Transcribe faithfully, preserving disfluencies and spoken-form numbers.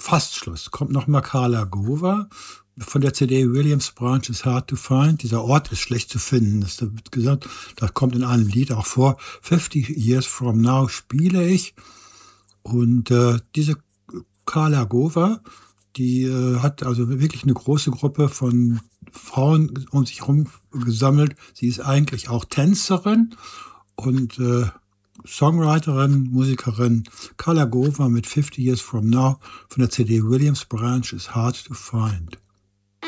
fast Schluss, kommt noch mal Carla Gova von der C D „Williams Branch is hard to find". Dieser Ort ist schlecht zu finden. Das wird gesagt, das kommt in einem Lied auch vor. „Fifty years from now" spiele ich. Und, äh, diese Carla Gova, die, äh, hat also wirklich eine große Gruppe von Frauen um sich herum gesammelt. Sie ist eigentlich auch Tänzerin und, äh, Songwriterin, Musikerin. Carla Gova mit „Fifty years from now" von der C D „Williams Branch is hard to find".